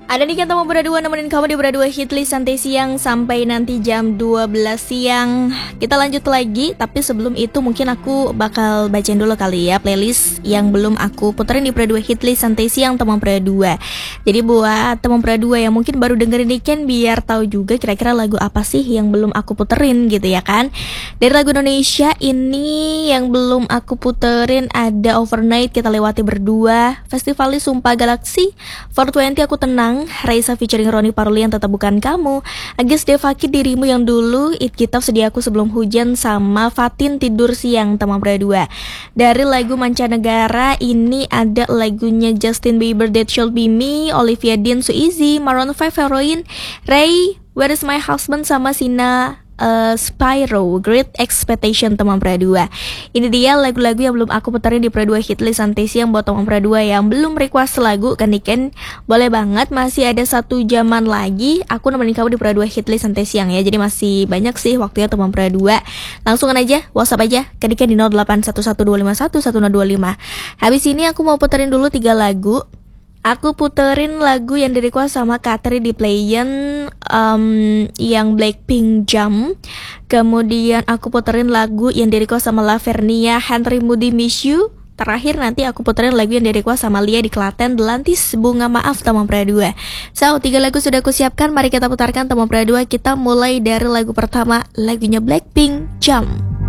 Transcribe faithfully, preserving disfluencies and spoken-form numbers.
Ada nih kan teman berdua nemenin kamu di berdua hitlist santai siang sampai nanti jam dua belas siang. Kita lanjut lagi, tapi sebelum itu mungkin aku bakal bacain dulu kali ya playlist yang belum aku puterin di berdua hitlist santai siang teman berdua. Jadi buat teman berdua yang mungkin baru dengerin ini kan biar tahu juga kira-kira lagu apa sih yang belum aku puterin gitu ya kan. Dari lagu Indonesia ini yang belum aku puterin ada Overnight kita lewati berdua, Festivalis Sumpah Galaksi, four twenty aku tenang, Raisa featuring Roni Parulian tetap bukan kamu, Agis Devaki dirimu yang dulu, It Kitab sediaku sebelum hujan, sama Fatin tidur siang teman berdua. Dari lagu mancanegara ini ada lagunya Justin Bieber That Should Be Me, Olivia Dean So Easy, Maroon five Heroin, Ray Where Is My Husband sama Sina Uh, Spyro, Great Expectation teman berdua. Ini dia lagu-lagu yang belum aku puterin di berdua hitlist santai siang buat teman berdua yang belum request lagu kan ikan boleh banget, masih ada satu jaman lagi aku nemenin kamu di berdua hitlist santai siang ya. Jadi masih banyak sih waktunya teman berdua. Langsungan aja WhatsApp aja kan ikan di nol delapan satu satu dua lima satu satu nol dua lima. Habis ini aku mau puterin dulu tiga lagu. Aku puterin lagu yang di-request sama Katri di playin um, yang Blackpink Jump. Kemudian aku puterin lagu yang di-request sama Lavernia, Henry Moody Miss You. Terakhir nanti aku puterin lagu yang di-request sama Lia di Klaten, Delantis Bunga Maaf teman berdua. So, tiga lagu sudah aku siapkan, mari kita putarkan teman berdua. Kita mulai dari lagu pertama, lagunya Blackpink Jump.